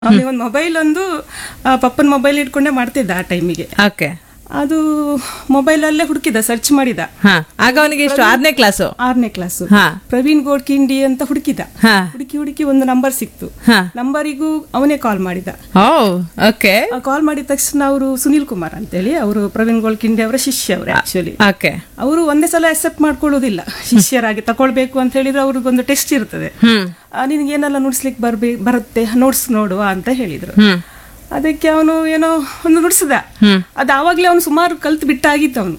ಅವನಿಗೊಂದು ಮೊಬೈಲ್ ಒಂದು ಪಪ್ಪನ ಮೊಬೈಲ್ ಇಟ್ಕೊಂಡೇ ಮಾಡ್ತಿದ್ದ ಆ ಟೈಮಿಗೆ. ಓಕೆ. ಅದು ಮೊಬೈಲ್ ಅಲ್ಲೇ ಹುಡುಕಿದ, ಸರ್ಚ್ ಮಾಡಿದ. ಆಗ ಅವನಿಗೆ ಎಷ್ಟು? 6ನೇ ಕ್ಲಾಸು. 6ನೇ ಕ್ಲಾಸು. ಪ್ರವೀಣ್ ಗೋಡ್ಕಿಂಡಿ ಅಂತ ಹುಡುಕಿದ. ಹುಡುಕಿ ಒಂದು ನಂಬರ್ ಸಿಕ್ತು. ನಂಬರಿಗೂ ಅವನೇ ಕಾಲ್ ಮಾಡಿದ. ಕಾಲ್ ಮಾಡಿದ ತಕ್ಷಣ ಅವರು ಸುನೀಲ್ ಕುಮಾರ್ ಅಂತೇಳಿ, ಅವರು ಪ್ರವೀಣ್ ಗೋಡ್ಕಿಂಡಿ ಅವರ ಶಿಷ್ಯ ಅವರು. ಆಕ್ಚುಲಿ ಅವರು ಒಂದೇ ಸಲ ಅಕ್ಸೆಪ್ಟ್ ಮಾಡ್ಕೊಳ್ಳೋದಿಲ್ಲ, ಶಿಷ್ಯರಾಗಿ ತಕೊಳ್ಬೇಕು ಅಂತ ಹೇಳಿದ್ರೆ ಅವ್ರಿಗೊಂದು ಟೆಸ್ಟ್ ಇರ್ತದೆ. ನಿನ್ಗೆ ಏನೆಲ್ಲ ನುಡಿಸ್ಲಿಕ್ಕೆ ಬರುತ್ತೆ, ನೋಟ್ಸ್ ನೋಡುವ ಅಂತ ಹೇಳಿದ್ರು. ಅದಕ್ಕೆ ಅವನು ಏನೋ ಒಂದು ನುಡಿಸಿದ. ಅದು ಆವಾಗ್ಲೇ ಅವನು ಸುಮಾರು ಕಲ್ತು ಬಿಟ್ಟಾಗಿತ್ತು ಅವನು.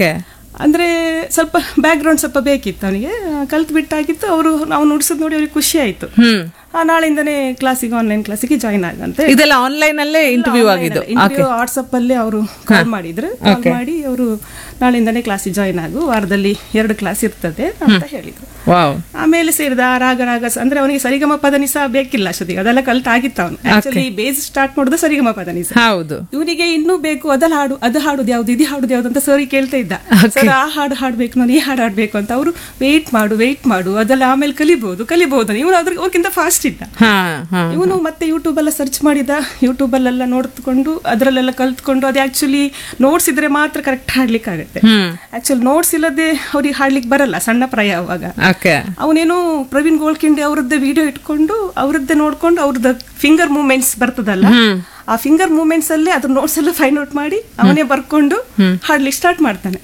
ಅಂದ್ರೆ ಸ್ವಲ್ಪ ಬ್ಯಾಕ್ ಗ್ರೌಂಡ್ ಸ್ವಲ್ಪ ಬೇಕಿತ್ತು ಅವನಿಗೆ, ಕಲ್ತು ಬಿಟ್ಟಾಗಿತ್ತು. ಅವ್ನು ನುಡಿಸೋದು ನೋಡಿ ಅವ್ರಿಗೆ ಖುಷಿ ಆಯ್ತು. ನಾಳೆಯಿಂದನೇ ಕ್ಲಾಸಿಗೆ, ಆನ್ಲೈನ್ ಕ್ಲಾಸಿಗೆ ಜಾಯಿನ್ ಆಗಂತೆ. ಇದೆಲ್ಲ ಆನ್ಲೈನ್ ಅಲ್ಲೇ ಇಂಟರ್ವ್ಯೂ ಆಗಿದ್ದು. ವಾಟ್ಸಪ್ ಅಲ್ಲೇ ಅವರು ಕಾಲ್ ಮಾಡಿದ್ರು. ಕಾಲ್ ಮಾಡಿ ಅವರು ನಾಳೆಯಿಂದನೇ ಕ್ಲಾಸಿಗೆ ಜಾಯಿನ್ ಆಗು, ವಾರದಲ್ಲಿ 2 ಕ್ಲಾಸ್ ಇರ್ತದೆ ಅಂತ ಹೇಳಿದ್ರು. ಆಮೇಲೆ ಸೇರಿದ ರಾಗ ಅಂದ್ರೆ ಅವನಿಗೆ ಸರಿಗಮ ಪದನಿಸ ಬೇಕಿಲ್ಲ ಅಷ್ಟೊತ್ತಿಗೆ, ಅದೆಲ್ಲ ಕಲ್ತ್ ಆಗಿತ್ತು ಅವನು. ಆಕ್ಚುಲಿ ಬೇಸ್ ಸ್ಟಾರ್ಟ್ ಮಾಡುದು ಸರಿಗಮ ಪದನಿಸ. ಇವನಿಗೆ ಇನ್ನೂ ಬೇಕು, ಅದೆಲ್ಲ ಹಾಡು, ಅದು ಹಾಡುದು ಯಾವ್ದು, ಇದು ಹಾಡುದು ಯಾವ್ದು ಅಂತ ಸರಿ ಕೇಳ್ತಾ ಇದ್ದ. ಸರ್ ಆ ಹಾಡು ಹಾಡ್ಬೇಕು, ನಾನು ಈ ಹಾಡು ಹಾಡ್ಬೇಕು ಅಂತ. ಅವರು ವೇಟ್ ಮಾಡು ಅದೆಲ್ಲ ಆಮೇಲೆ ಕಲಿಬಹುದು ಇವನು ಅವ್ರಿಗಿಂತ ಫಾಸ್ಟ್ ಇದ್ದ. ಇವನು ಮತ್ತೆ ಯೂಟ್ಯೂಬ್ ಎಲ್ಲ ಸರ್ಚ್ ಮಾಡಿದ, ಯೂಟ್ಯೂಬ್ ಅಲ್ಲೆಲ್ಲ ನೋಡ್ಕೊಂಡು ಅದ್ರಲ್ಲೆಲ್ಲ ಕಲ್ತ್ಕೊಂಡು. ಅದು ಆಕ್ಚುಲಿ ನೋಟ್ಸ್ ಇದ್ರೆ ಮಾತ್ರ ಕರೆಕ್ಟ್ ಹಾಡ್ಲಿಕ್ಕೆ ಆಗುತ್ತೆ. ಆಕ್ಚುಲಿ ನೋಟ್ಸ್ ಇಲ್ಲದೆ ಅವ್ರಿಗೆ ಹಾಡ್ಲಿಕ್ಕೆ ಬರಲ್ಲ, ಸಣ್ಣ ಪ್ರಾಯ ಅವಾಗ. ಅವನೇನು ಪ್ರವೀಣ್ ಗೋಳ್ಕಿಂಡಿ ಅವರದ್ದೇ ವಿಡಿಯೋ ಇಟ್ಕೊಂಡು ಅವ್ರದ್ದೇ ನೋಡ್ಕೊಂಡು ಅವ್ರದ್ದು ಫಿಂಗರ್ ಮೂವ್ಮೆಂಟ್ಸ್ ಬರ್ತದಲ್ಲ, ಆ ಫಿಂಗರ್ ಮೂವ್ಮೆಂಟ್ಸ್ ಅಲ್ಲಿ ಅದ್ರ ನೋಟ್ಸ್ ಎಲ್ಲ ಫೈಂಡ್ ಔಟ್ ಮಾಡಿ ಅವನೇ ಬರ್ಕೊಂಡು ಹಾಡ್ಲಿಕ್ಕೆ ಸ್ಟಾರ್ಟ್ ಮಾಡ್ತಾನೆ.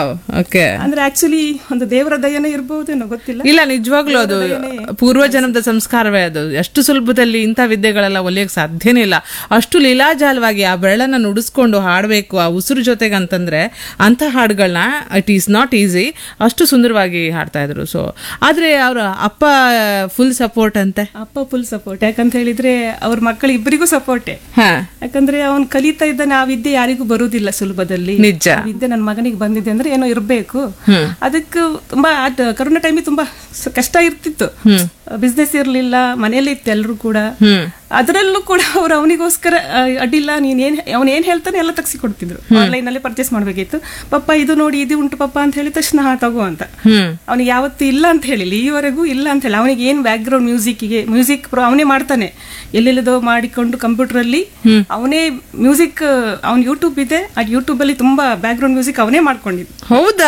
ಅಂದ್ರೆ ಆಕ್ಚುಲಿ ಒಂದು ದೇವರ ದಯನೇ ಇರಬಹುದೇನೋ ಗೊತ್ತಿಲ್ಲ. ಇಲ್ಲ, ನಿಜವಾಗ್ಲೂ ಅದು ಪೂರ್ವಜನ್ಮದ ಸಂಸ್ಕಾರವೇ. ಅದು ಎಷ್ಟು ಸುಲಭದಲ್ಲಿ ಇಂಥ ವಿದ್ಯೆಗಳೆಲ್ಲ ಒಲಿಯಕ್ಕೆ ಸಾಧ್ಯನೇ ಇಲ್ಲ. ಅಷ್ಟು ಲೀಲಾಜಾಲವಾಗಿ ಆ ಬೆರಳನ್ನ ನುಡಿಸ್ಕೊಂಡು ಹಾಡ್ಬೇಕು ಆ ಉಸಿರು ಜೊತೆಗೆ ಅಂತಂದ್ರೆ ಅಂತ ಹಾಡುಗಳನ್ನ ಇಟ್ ಈಸ್ ನಾಟ್ ಈಸಿ. ಅಷ್ಟು ಸುಂದರವಾಗಿ ಹಾಡ್ತಾ ಇದ್ರು. ಸೊ ಆದ್ರೆ ಅವ್ರ ಅಪ್ಪ ಫುಲ್ ಸಪೋರ್ಟ್ ಅಂತೆ. ಅಪ್ಪ ಫುಲ್ ಸಪೋರ್ಟ್, ಯಾಕಂತ ಹೇಳಿದ್ರೆ ಅವ್ರ ಮಕ್ಕಳು ಇಬ್ಬರಿಗೂ ಸಪೋರ್ಟೇ. ಯಾಕಂದ್ರೆ ಅವ್ನು ಕಲಿತಾ ಇದ್ದಾನೆ, ಆ ವಿದ್ಯೆ ಯಾರಿಗೂ ಬರುವುದಿಲ್ಲ ಸುಲಭದಲ್ಲಿ. ನಿಜ. ವಿದ್ಯೆ ನನ್ನ ಮಗನಿಗೆ ಬಂದಿದೆ ಅಂದ್ರೆ ಏನೋ ಇರ್ಬೇಕು. ಅದಕ್ಕೆ ತುಂಬಾ ಕರೋನಾ ಟೈಮಿಗೆ ತುಂಬಾ ಕಷ್ಟ ಇರ್ತಿತ್ತು. ಬಿಸ್ನೆಸ್ ಇರ್ಲಿಲ್ಲ, ಮನೆಯಲ್ಲಿ ಇತ್ತು ಎಲ್ರು ಕೂಡ. ಅದರಲ್ಲೂ ಕೂಡ ಅವ್ರು ಅವನಿಗೋಸ್ಕರ ಅಡ್ಡಿಲ್ಲ, ಅವನ್ ಏನ್ ಹೇಳ್ತಾನೆ ಎಲ್ಲ ತಗ್ಸಿ ಕೊಡ್ತಿದ್ರು. ಆನ್ಲೈನ್ ಅಲ್ಲಿ ಪರ್ಚೇಸ್ ಮಾಡ್ಬೇಕಿತ್ತು. ಪಪ್ಪ ಇದು ನೋಡಿ, ಇದು ಉಂಟು ಪಪ್ಪ ಅಂತ ಹೇಳಿ ತಕ್ಷಣ ತಗೋ ಅಂತ. ಅವನಿಗೆ ಯಾವತ್ತೂ ಇಲ್ಲ ಅಂತ ಹೇಳಿಲ್ಲ, ಈವರೆಗೂ ಇಲ್ಲ ಅಂತ ಹೇಳಿ. ಅವನಿಗೆ ಏನ್ ಬ್ಯಾಕ್ ಗ್ರೌಂಡ್ ಮ್ಯೂಸಿಕ್ ಅವನೇ ಮಾಡ್ತಾನೆ. ಎಲ್ಲೆಲ್ಲದೋ ಮಾಡಿಕೊಂಡು ಕಂಪ್ಯೂಟರ್ ಅಲ್ಲಿ ಅವನೇ ಮ್ಯೂಸಿಕ್, ಅವ್ನ ಯೂಟ್ಯೂಬ್ ಇದೆ, ಆ ಯೂಟ್ಯೂಬ್ ಅಲ್ಲಿ ತುಂಬಾ ಬ್ಯಾಕ್ ಗ್ರೌಂಡ್ ಮ್ಯೂಸಿಕ್ ಅವನೇ ಮಾಡ್ಕೊಂಡಿದ್ದ. ಹೌದಾ?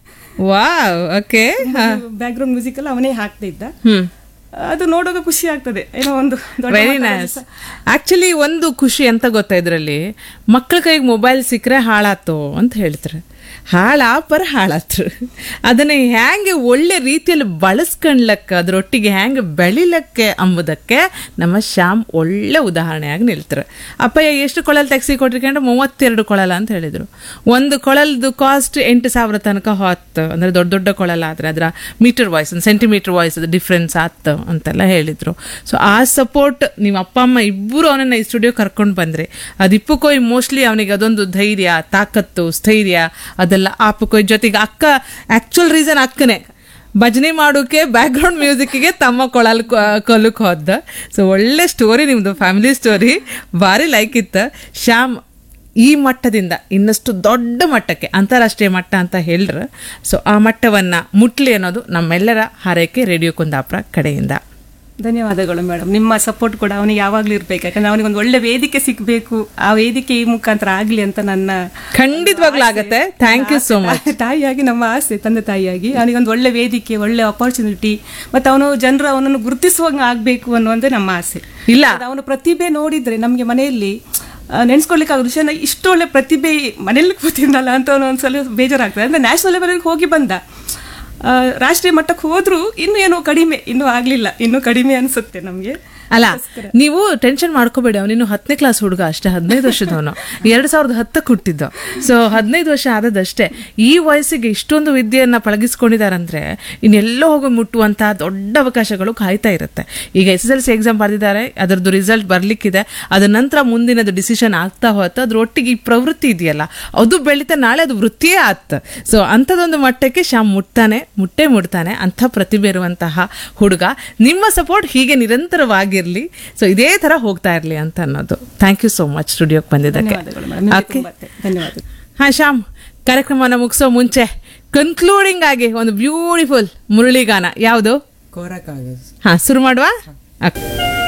Wow. Okay. Back ground music ಎಲ್ಲ ಅವನೇ ಹಾಕ್ತಾ ಇದ್ದ. ಅದು ನೋಡೋಕೆ ಖುಷಿ ಆಗ್ತದೆ, ಏನೋ ಒಂದು. Very nice. ಆಕ್ಚುಲಿ ಒಂದು ಖುಷಿ ಅಂತ ಗೊತ್ತಾ ಇದ್ರಲ್ಲಿ, ಮಕ್ಕಳ ಕೈಗೆ ಮೊಬೈಲ್ ಸಿಕ್ಕರೆ ಹಾಳಾತು ಅಂತ ಹೇಳ್ತಾರೆ. ಹಾಳಾತ್ರು ಅದನ್ನ ಹ್ಯಾಂಗೆ ಒಳ್ಳೆ ರೀತಿಯಲ್ಲಿ ಬಳಸ್ಕೊಂಡ್ಲಕ್ಕ, ಅದ್ರೊಟ್ಟಿಗೆ ಹ್ಯಾಂಗೆ ಬೆಳಿಲಕ್ಕೆ ಅಂಬುದಕ್ಕೆ ನಮ್ಮ ಶ್ಯಾಮ್ ಒಳ್ಳೆ ಉದಾಹರಣೆಯಾಗಿ ನಿಲ್ತಾರೆ. ಅಪ್ಪಯ್ಯ ಎಷ್ಟು ಕೊಳಲ್ ತೆಗ್ಸಿ ಕೊಟ್ಟಿರ್ಕೊಂಡ್ರೆ 32 ಕೊಳಲ ಅಂತ ಹೇಳಿದ್ರು. ಒಂದು ಕೊಳಲ್ದು ಕಾಸ್ಟ್ 8,000 ತನಕ ಹೊತ್ತು. ಅಂದ್ರೆ ದೊಡ್ಡ ಕೊಳಲ ಆದ್ರೆ ಅದರ ಮೀಟರ್ ವಾಯ್ಸ್, ಸೆಂಟಿಮೀಟರ್ ವಾಯ್ಸ್ ಅದು ಡಿಫ್ರೆನ್ಸ್ ಆತ್ತು ಅಂತೆಲ್ಲ ಹೇಳಿದ್ರು. ಸೊ ಆ ಸಪೋರ್ಟ್ ನೀವು ಅಪ್ಪ ಅಮ್ಮ ಇಬ್ಬರು ಅವನನ್ನ ಈ ಸ್ಟುಡಿಯೋ ಕರ್ಕೊಂಡು ಬಂದ್ರಿ. ಅದಿಪ್ಪಕ್ಕೋ ಮೋಸ್ಟ್ಲಿ ಅವನಿಗೆ ಅದೊಂದು ಧೈರ್ಯ, ತಾಕತ್ತು, ಸ್ಥೈರ್ಯ ಅದೆಲ್ಲ ಆಪಕ್ಕೋ. ಜೊತೆಗೆ ಅಕ್ಕ, ಆಕ್ಚುಲ್ ರೀಸನ್ ಅಕ್ಕನೇ ಭಜನೆ ಮಾಡೋಕೆ ಬ್ಯಾಕ್ ಗ್ರೌಂಡ್ ಮ್ಯೂಸಿಕ್ಗೆ ತಮ್ಮ ಕೊಲಕ್ ಹೋದ. ಸೊ ಒಳ್ಳೆ ಸ್ಟೋರಿ ನಿಮ್ದು, ಫ್ಯಾಮಿಲಿ ಸ್ಟೋರಿ ಭಾರಿ ಲೈಕ್ ಇತ್ತು. ಶ್ಯಾಮ್ ಈ ಮಟ್ಟದಿಂದ ಇನ್ನಷ್ಟು ದೊಡ್ಡ ಮಟ್ಟಕ್ಕೆ, ಅಂತಾರಾಷ್ಟ್ರೀಯ ಮಟ್ಟ ಅಂತ ಹೇಳ್ರ. ಸೊ ಆ ಮಟ್ಟವನ್ನ ಮುಟ್ಲಿ ಅನ್ನೋದು ನಮ್ಮೆಲ್ಲರ ಹಾರೈಕೆ ರೇಡಿಯೋ ಕುಂದಾಪುರ ಕಡೆಯಿಂದ. ಧನ್ಯವಾದಗಳು ಮೇಡಮ್. ನಿಮ್ಮ ಸಪೋರ್ಟ್ ಕೂಡ ಅವನಿಗೆ ಯಾವಾಗ್ಲೂ ಇರ್ಬೇಕು. ಯಾಕಂದ್ರೆ ಅವನಿಗೆ ಒಂದು ಒಳ್ಳೆ ವೇದಿಕೆ ಸಿಗ್ಬೇಕು, ಆ ವೇದಿಕೆ ಈ ಮುಖಾಂತರ ಆಗ್ಲಿ ಅಂತ ನನ್ನ ಖಂಡಿತವಾಗ್ಲೂ ಆಗತ್ತೆ. Thank you so much. ತಾಯಿಯಾಗಿ ನಮ್ಮ ಆಸೆ, ತಂದೆ ತಾಯಿಯಾಗಿ ಅವನಿಗೊಂದು ಒಳ್ಳೆ ವೇದಿಕೆ, ಒಳ್ಳೆ ಅಪರ್ಚುನಿಟಿ, ಮತ್ತೆ ಅವನು ಜನರು ಅವನನ್ನು ಗುರುತಿಸುವಂಗ ಆಗ್ಬೇಕು ಅನ್ನುವಂದೇ ನಮ್ಮ ಆಸೆ. ಇಲ್ಲ, ಅವನು ಪ್ರತಿಭೆ ನೋಡಿದ್ರೆ ನಮ್ಗೆ ಮನೆಯಲ್ಲಿ ನೆನ್ಸ್ಕೊಳ್ಲಿಕ್ಕೆ ಆಗೋ ವಿಷಯ, ಇಷ್ಟು ಒಳ್ಳೆ ಪ್ರತಿಭೆ ಮನೇಲಿ ಕೂತಿದ್ನಲ್ಲ ಅಂತ ಒಂದ್ಸಲ ಬೇಜಾರಾಗ್ತದೆ. ಅಂದ್ರೆ ನ್ಯಾಷನಲ್ ಲೆವೆಲ್ಗೆ ಹೋಗಿ ಬಂದ, ರಾಷ್ಟ್ರೀಯ ಮಟ್ಟಕ್ಕೆ ಹೋದ್ರು ಇನ್ನೂ ಏನೋ ಕಡಿಮೆ, ಇನ್ನೂ ಆಗ್ಲಿಲ್ಲ, ಇನ್ನೂ ಕಡಿಮೆ ಅನ್ಸುತ್ತೆ ನಮ್ಗೆ. ಅಲ್ಲ, ನೀವು ಟೆನ್ಷನ್ ಮಾಡ್ಕೋಬೇಡಿ. ಅವನಿನ್ನು 10ನೇ ಕ್ಲಾಸ್ ಹುಡುಗ ಅಷ್ಟೇ, 15 ವರ್ಷದವನು. 2010 ಹುಟ್ಟಿದ್ದ. ಸೊ 15 ವರ್ಷ ಆದದಷ್ಟೇ. ಈ ವಯಸ್ಸಿಗೆ ಇಷ್ಟೊಂದು ವಿದ್ಯೆಯನ್ನ ಪಳಗಿಸ್ಕೊಂಡಿದಾರಂದ್ರೆ ಇನ್ನೆಲ್ಲೋ ಹೋಗಿ ಮುಟ್ಟುವಂತಹ ದೊಡ್ಡ ಅವಕಾಶಗಳು ಕಾಯ್ತಾ ಇರುತ್ತೆ. ಈಗ SSLC ಎಕ್ಸಾಮ್ ಬರೆದಿದ್ದಾರೆ, ಅದರದ್ದು ರಿಸಲ್ಟ್ ಬರ್ಲಿಕ್ಕಿದೆ. ಅದ ನಂತರ ಮುಂದಿನದು ಡಿಸಿಷನ್ ಆಗ್ತಾ ಹೋಗುತ್ತೆ. ಅದ್ರೊಟ್ಟಿಗೆ ಈ ಪ್ರವೃತ್ತಿ ಇದೆಯಲ್ಲ, ಅದು ಬೆಳೀತಾ ನಾಳೆ ಅದು ವೃತ್ತಿಯೇ ಆತ. ಸೊ ಅಂಥದ್ದೊಂದು ಮಟ್ಟಕ್ಕೆ ಶ್ಯಾಮ್ ಮುಟ್ತಾನೆ. ಅಂಥ ಪ್ರತಿಭೆ ಇರುವಂತಹ ಹುಡುಗ. ನಿಮ್ಮ ಸಪೋರ್ಟ್ ಹೀಗೆ ನಿರಂತರವಾಗಿ ಇರ್ಲಿ. ಸೊ ಇದೇ ತರ ಹೋಗ್ತಾ ಇರ್ಲಿ ಅಂತ ಅನ್ನೋದು. ಥ್ಯಾಂಕ್ ಯು ಸೋ ಮಚ್ ಸ್ಟುಡಿಯೋಗೆ ಬಂದಿದ್ದಕ್ಕೆ. ಹಾ ಶ್ಯಾಮ್, ಕಾರ್ಯಕ್ರಮನ ಮುಗಿಸೋ ಮುಂಚೆ ಕನ್ಕ್ಲೂಡಿಂಗ್ ಆಗಿ ಒಂದು ಬ್ಯೂಟಿಫುಲ್ ಮುರಳಿಗಾನ ಯಾವುದು? ಹಾ, ಶುರು ಮಾಡುವ.